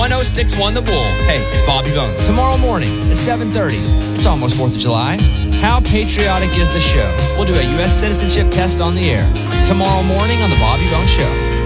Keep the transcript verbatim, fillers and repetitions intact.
one oh six one The Bull. Hey, it's Bobby Bones. Tomorrow morning at seven thirty. It's almost fourth of July. How patriotic is the show? We'll do a U S citizenship test on the air. Tomorrow morning on The Bobby Bones Show.